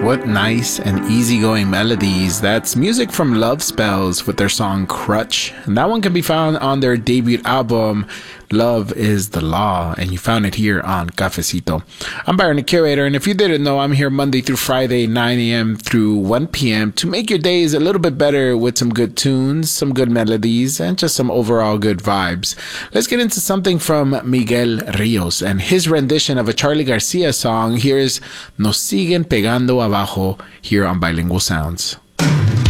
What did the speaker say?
What nice and easygoing melodies. That's music from Love Spells with their song Crutch. And that one can be found on their debut album, Love is the Law, and you found it here on Cafecito. I'm Byron, the curator, and if you didn't know, I'm here Monday through Friday, 9 a.m. through 1 p.m. to make your days a little bit better with some good tunes, some good melodies, and just some overall good vibes. Let's get into something from Miguel Rios and his rendition of a Charlie Garcia song. Here's Nos Siguen Pegando Abajo here on Bilingual Sounds.